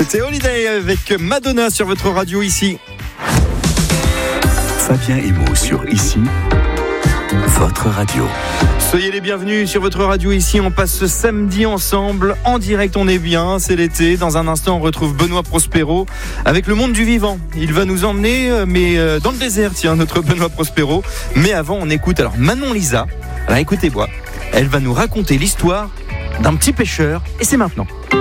C'était Holiday avec Madonna sur votre radio ici. Fabien Emo sur Ici, votre radio. Soyez les bienvenus sur votre radio ici. On passe ce samedi ensemble, en direct, on est bien, c'est l'été. Dans un instant, on retrouve Benoît Prospero avec le monde du vivant. Il va nous emmener, dans le désert, tiens, notre Benoît Prospero. Mais avant, on écoute alors Manon Lisa. Alors écoutez-moi, elle va nous raconter l'histoire d'un petit pêcheur et c'est maintenant.